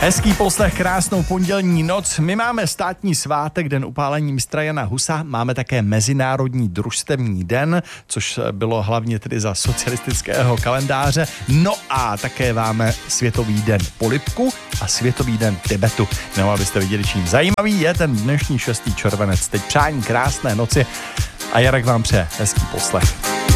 Hezký poslech, krásnou pondělní noc. My máme státní svátek, den upálení mistra Jana Husa. Máme také Mezinárodní družstevní den, což bylo hlavně tedy za socialistického kalendáře. No a také máme Světový den polibku a Světový den Tibetu. No, abyste viděli, čím zajímavý je ten dnešní 6. červenec. Teď přání krásné noci a Jarek vám přeje hezký poslech.